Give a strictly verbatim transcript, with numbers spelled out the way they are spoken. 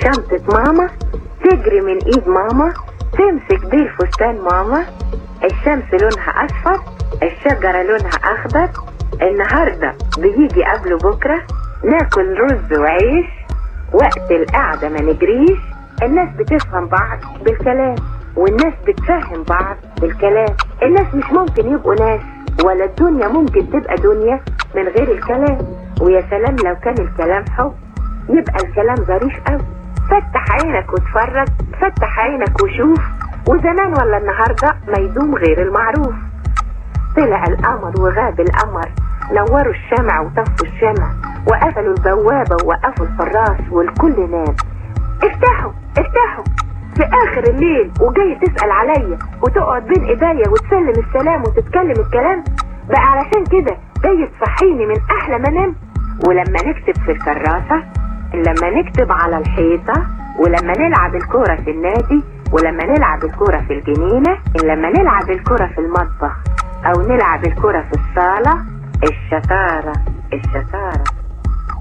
شنطة ماما، تجري من ايد ماما، تمسك بيه فستان ماما. الشمس لونها اصفر، الشجرة لونها اخضر، النهاردة بيجي قبله بكرة، ناكل رز وعيش، وقت القعدة ما نجريش. الناس بتفهم بعض بالكلام، والناس بتفهم بعض بالكلام. الناس مش ممكن يبقوا ناس، ولا الدنيا ممكن تبقى دنيا من غير الكلام. ويا سلام لو كان الكلام حب، يبقى الكلام ظريف قوي. فتح عينك واتفرج، فتح عينك وشوف، وزمان ولا النهاردة ما يدوم غير المعروف. طلع القمر وغاب القمر، نوروا الشمع وطفوا الشمع، وقفلوا البوابة ووقفوا الفراش، والكل نام. افتحوا افتحوا في اخر الليل، وجاي تسأل عليا وتقعد بين ايديا وتسلم السلام وتتكلم الكلام بقى. علشان كده جاي تصحيني من احلى ما انام. ولما نكتب في الكراسة، لما نكتب على الحيطة، ولما نلعب الكورة في النادي، ولما نلعب الكورة في الجنينة، لما نلعب الكورة في المطبخ، او نلعب الكورة في الصالة. الشطارة الشطارة